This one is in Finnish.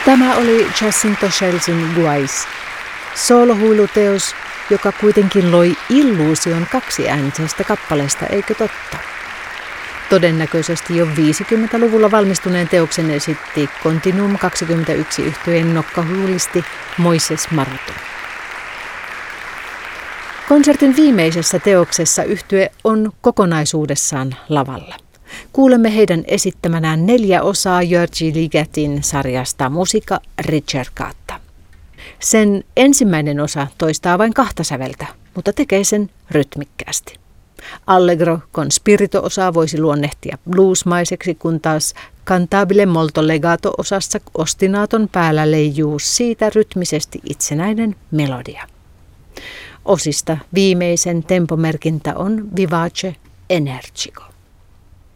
Tämä oli Jacinto Scelsin Guais, soolohuiluteos, joka kuitenkin loi illuusion kaksiäänisestä kappaleesta, eikö totta? Todennäköisesti jo 50-luvulla valmistuneen teoksen esitti Continuum 21 -yhtyeen nokkahuulisti Moises Maruto. Konsertin viimeisessä teoksessa yhtye on kokonaisuudessaan lavalla. Kuulemme heidän esittämänään 4 osaa György Ligetin sarjasta Musica Ricercata. Sen ensimmäinen osa toistaa vain 2 säveltä, mutta tekee sen rytmikkäästi. Allegro con spirito-osaa voisi luonnehtia bluesmaiseksi, kun taas cantabile molto legato-osassa ostinaaton päällä leijuu siitä rytmisesti itsenäinen melodia. Osista viimeisen tempomerkintä on vivace energico.